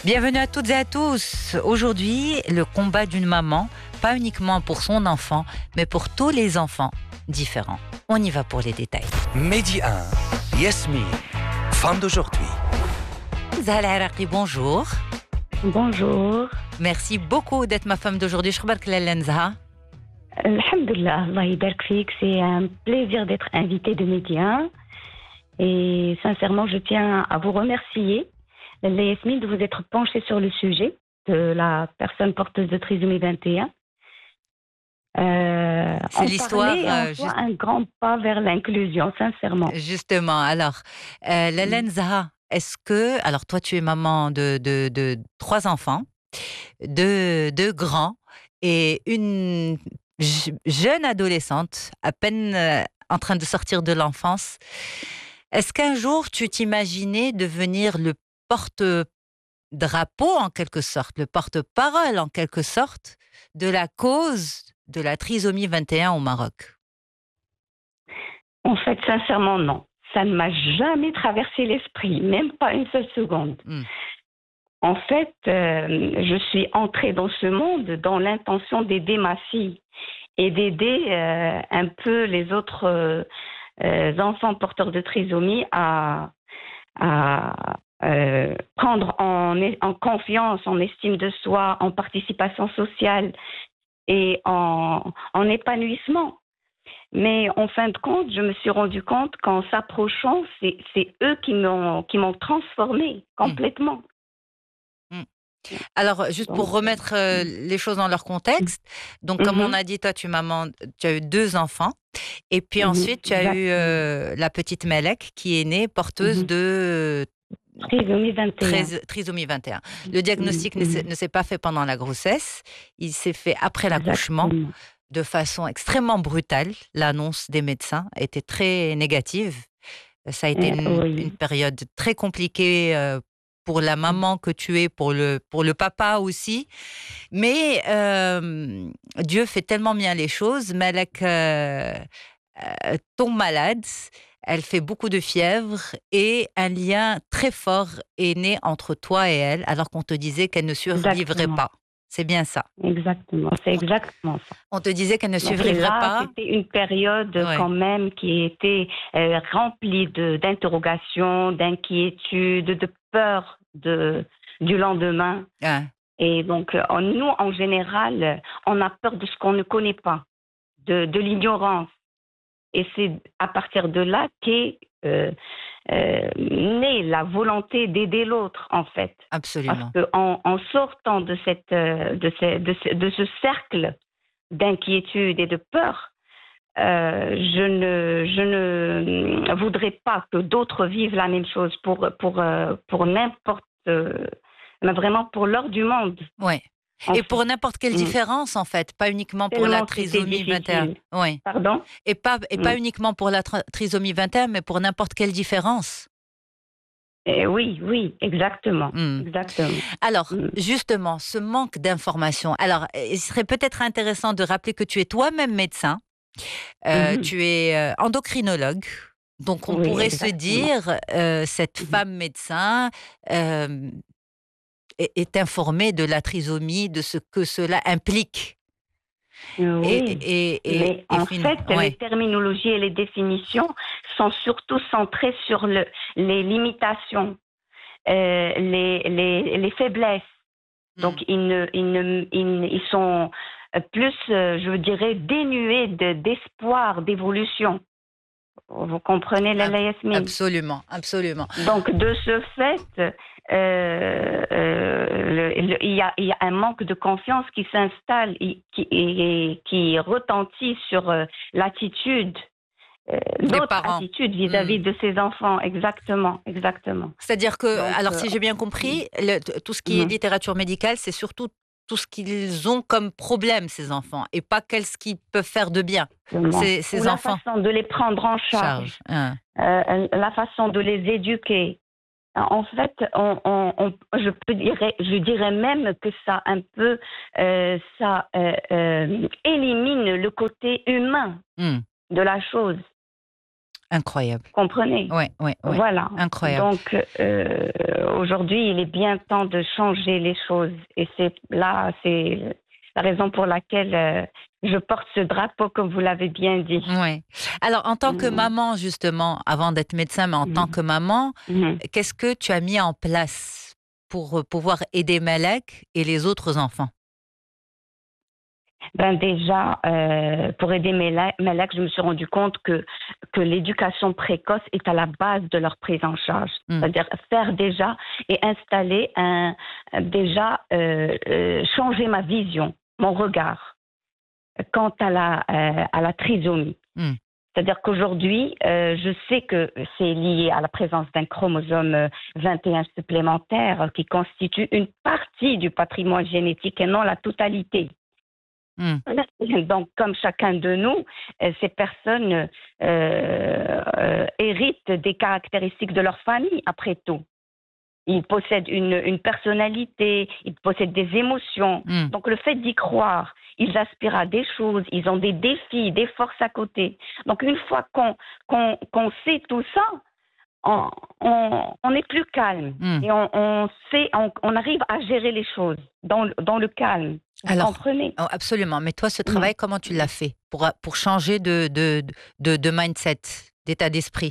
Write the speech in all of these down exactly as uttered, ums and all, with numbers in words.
Bienvenue à toutes et à tous. Aujourd'hui, le combat d'une maman, pas uniquement pour son enfant, mais pour tous les enfants différents. On y va pour les détails. Midi un, Yasmine, femme d'aujourd'hui. Zahra Araqi, bonjour. Bonjour. Merci beaucoup d'être ma femme d'aujourd'hui. Shkhbark Lalla Nzha. Alhamdulillah, Allah يبارك فيك. C'est un plaisir d'être invitée de Midi un. Et sincèrement, je tiens à vous remercier, Lalla Yasmine, de vous être penchée sur le sujet de la personne porteuse de trisomie vingt et un. Euh, C'est l'histoire, euh, juste... un grand pas vers l'inclusion, sincèrement. Justement, alors, euh, Lalla Nzha, est-ce que, alors toi tu es maman de, de, de trois enfants, deux, deux grands et une jeune adolescente, à peine euh, en train de sortir de l'enfance. Est-ce qu'un jour tu t'imaginais devenir le porte-drapeau en quelque sorte, le porte-parole en quelque sorte de la cause de la trisomie vingt et un au Maroc? En fait, sincèrement, non. Ça ne m'a jamais traversé l'esprit, même pas une seule seconde. Mm. En fait, euh, je suis entrée dans ce monde dans l'intention d'aider ma fille et d'aider euh, un peu les autres euh, euh, enfants porteurs de trisomie à, à euh, prendre en, en confiance, en estime de soi, en participation sociale et en, en épanouissement. Mais en fin de compte, je me suis rendu compte qu'en s'approchant, c'est, c'est eux qui m'ont, qui m'ont transformée complètement. Mmh. Mmh. Alors, juste donc, pour remettre euh, les choses dans leur contexte, donc comme mm-hmm. on a dit, toi, tu, maman, tu as eu deux enfants, et puis mm-hmm. ensuite, tu as exactement. eu euh, la petite Melek qui est née porteuse mm-hmm. de... Trisomie vingt et un. Tris, trisomie vingt et un. Le diagnostic mm-hmm. ne, ne s'est pas fait pendant la grossesse, il s'est fait après l'accouchement. Exactement. De façon extrêmement brutale. L'annonce des médecins était très négative. Ça a été une, oui. une période très compliquée euh, pour la maman que tu es, pour le, pour le papa aussi. Mais euh, Dieu fait tellement bien les choses. Melek euh, euh, tombe malade, elle fait beaucoup de fièvre et un lien très fort est né entre toi et elle, alors qu'on te disait qu'elle ne survivrait Exactement. pas. C'est bien ça. Exactement, c'est exactement ça. On te disait qu'elle ne survivrait là, pas. C'était une période ouais. quand même qui était euh, remplie de, d'interrogations, d'inquiétudes, de peur de, du lendemain. Ah. Et donc, en, nous, en général, on a peur de ce qu'on ne connaît pas, de, de l'ignorance. Et c'est à partir de là qu'est euh, euh, née la volonté d'aider l'autre, en fait. Absolument. Parce qu'en en sortant de, cette, de, ce, de, ce, de ce cercle d'inquiétude et de peur, euh, je, ne, je ne voudrais pas que d'autres vivent la même chose pour, pour, pour n'importe... Euh, vraiment pour l'heure du monde. Oui. Et pour n'importe quelle différence, en fait, pas uniquement pour la trisomie vingt et un. Oui. Pardon ? Et pas, et pas mm. uniquement pour la tra- trisomie vingt et un, mais pour n'importe quelle différence. Et oui, oui, exactement. Mm. exactement. Alors, mm. justement, ce manque d'informations. Alors, il serait peut-être intéressant de rappeler que tu es toi-même médecin, euh, mm-hmm. tu es euh, endocrinologue. Donc, on oui, pourrait exactement. se dire, euh, cette mm-hmm. femme médecin... Euh, est informée de la trisomie, de ce que cela implique. Oui, et, et, et, mais et en fin... fait, ouais. les terminologies et les définitions sont surtout centrées sur le, les limitations, euh, les, les, les faiblesses. Mm. Donc, ils, ne, ils, ne, ils, ils sont plus, je dirais, dénués de, d'espoir, d'évolution. Vous comprenez, Lalla Yasmine ? Absolument, absolument. Donc, de ce fait, euh, euh, le, le, il, y a, il y a un manque de confiance qui s'installe et qui, et, qui retentit sur euh, l'attitude, euh, d'autres parents. attitudes vis-à-vis mmh. de ces enfants. Exactement, exactement. C'est-à-dire que, Donc, alors si j'ai bien compris, le, tout ce qui mmh. est littérature médicale, c'est surtout tout ce qu'ils ont comme problème, ces enfants, et pas qu'est-ce qu'ils peuvent faire de bien, ces, ces Ou enfants. La façon de les prendre en charge, charge. Hein. Euh, la façon de les éduquer. En fait, on, on, on, je, peux dire, je dirais même que ça, un peu, euh, ça euh, euh, élimine le côté humain mm. de la chose. Incroyable. Comprenez ? Oui, oui, oui. Voilà. Incroyable. Donc, euh, aujourd'hui, aujourd'hui, il est bien temps de changer les choses. Et c'est là, c'est la raison pour laquelle euh, je porte ce drapeau, comme vous l'avez bien dit. Oui. Alors, en tant que Mmh. maman, justement, avant d'être médecin, mais en tant Mmh. que maman, Mmh. qu'est-ce que tu as mis en place pour euh, pouvoir aider Malek et les autres enfants? Ben déjà, euh, pour aider mes la- mes lacs, je me suis rendu compte que, que l'éducation précoce est à la base de leur prise en charge. Mm. C'est-à-dire faire déjà et installer un, déjà, euh, euh, changer ma vision, mon regard quant à la, euh, à la trisomie. Mm. C'est-à-dire qu'aujourd'hui, euh, je sais que c'est lié à la présence d'un chromosome euh, vingt et un supplémentaire euh, qui constitue une partie du patrimoine génétique et non la totalité. Mm. Donc, comme chacun de nous, euh, ces personnes euh, euh, héritent des caractéristiques de leur famille, après tout. Ils possèdent une, une personnalité, ils possèdent des émotions. Mm. Donc, le fait d'y croire, ils aspirent à des choses, ils ont des défis, des forces à côté. Donc, une fois qu'on qu'on, qu'on sait tout ça, on, on, on est plus calme Mm. et on, on sait, on, on arrive à gérer les choses dans, dans le calme. Vous Alors, comprenez? oh, absolument. Mais toi, ce travail, Mm. comment tu l'as fait pour, pour changer de, de, de, de mindset, d'état d'esprit?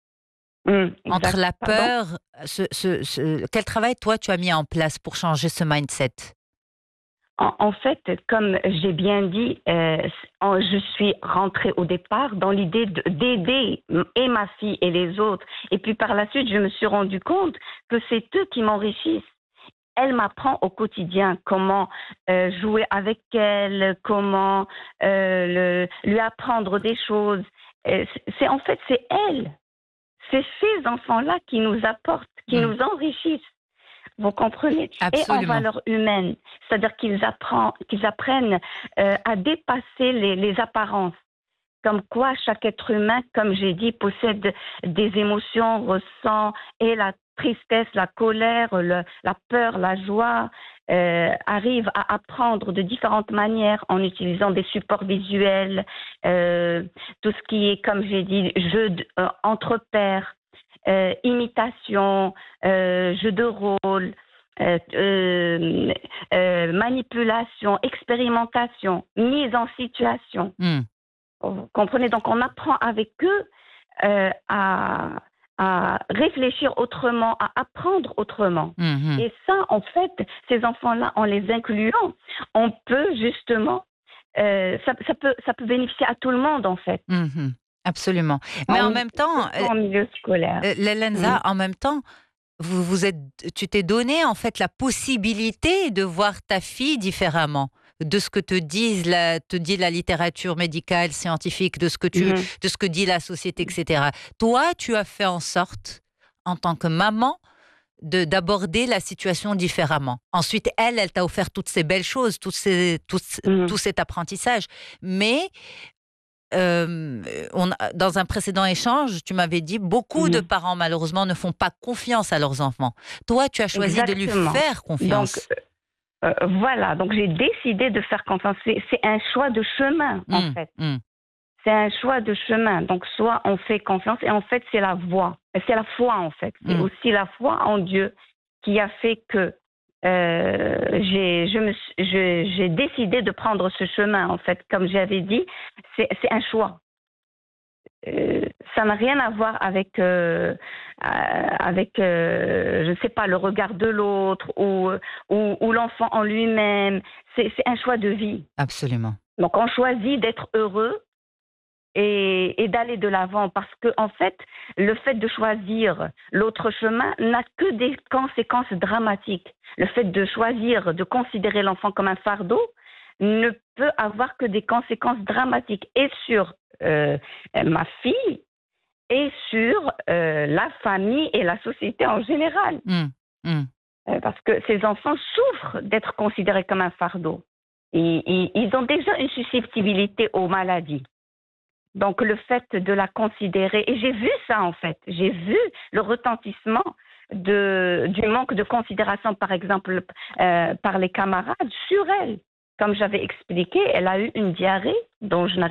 Mm, Entre exact. la Pardon? peur, ce, ce, ce- quel travail, toi, tu as mis en place pour changer ce mindset? En, en fait, comme j'ai bien dit, euh, en- je suis rentrée au départ dans l'idée de- d'aider et ma fille et les autres. Et puis par la suite, je me suis rendu compte que c'est eux qui m'enrichissent. Elle m'apprend au quotidien comment euh, jouer avec elle, comment euh, le- lui apprendre des choses. Euh, C'est c'est- en fait, c'est elle. C'est ces enfants-là qui nous apportent, qui Mm. nous enrichissent. Vous comprenez? Et en Absolument. valeur humaine, c'est-à-dire qu'ils apprennent, qu'ils apprennent euh, à dépasser les, les apparences. Comme quoi, chaque être humain, comme j'ai dit, possède des émotions, ressent et la tristesse, la colère, le- la peur, la joie, euh, arrive à apprendre de différentes manières en utilisant des supports visuels, euh, tout ce qui est, comme j'ai dit, jeu de- euh, entre pairs, euh, imitation, euh, jeu de rôle, euh, euh, euh, manipulation, expérimentation, mise en situation. Mm. Vous comprenez? Donc, on apprend avec eux euh, à, à réfléchir autrement, à apprendre autrement. Mhm. Et ça, en fait, ces enfants-là, en les incluant, on peut justement, euh, ça, ça peut, ça peut bénéficier à tout le monde, en fait. Mhm. Absolument. Mais en En, même temps, surtout en milieu scolaire. euh, euh, Lenza, Mm. en même temps, vous, vous êtes, tu t'es donné en fait la possibilité de voir ta fille différemment de ce que te disent la, te dit la littérature médicale, scientifique, de ce que tu, Mhm. de ce que dit la société, et cetera. Toi, tu as fait en sorte, en tant que maman, de d'aborder la situation différemment. Ensuite, elle, elle t'a offert toutes ces belles choses, tout, ces, tout, Mhm. tout cet apprentissage. Mais euh, on, a- dans un précédent échange, tu m'avais dit beaucoup de Mhm. parents, malheureusement, ne font pas confiance à leurs enfants. Toi, tu as choisi de lui Exactement. faire Donc, confiance. euh, voilà. Donc, j'ai décidé de faire confiance. C'est c'est un choix de chemin, en Hum, fait. hum, C'est un choix de chemin. Donc, soit on fait confiance, et en fait, c'est la voie. C'est la foi, en fait. C'est Mm. aussi la foi en Dieu qui a fait que euh, j'ai je me suis- je- j'ai décidé de prendre ce chemin, en fait. Comme j'avais dit, c'est c'est un choix. Euh, ça n'a rien à voir avec, euh, euh, avec euh, je ne sais pas, le regard de l'autre ou, ou, ou l'enfant en lui-même. C'est c'est un choix de vie. Absolument. Donc, on choisit d'être heureux et, et d'aller de l'avant parce que en fait, le fait de choisir l'autre chemin n'a que des conséquences dramatiques. Le fait de choisir de considérer l'enfant comme un fardeau ne peut avoir que des conséquences dramatiques et sur euh, ma fille et sur euh, la famille et la société en général. Mm, mm. Euh, parce que ces enfants souffrent d'être considérés comme un fardeau. Et, et, ils ont déjà une susceptibilité aux maladies. Donc, le fait de la considérer, et j'ai vu ça en fait, j'ai vu le retentissement de, du manque de considération, par exemple, euh, par les camarades sur elle. Comme j'avais expliqué, elle a eu une diarrhée dont je n'arrive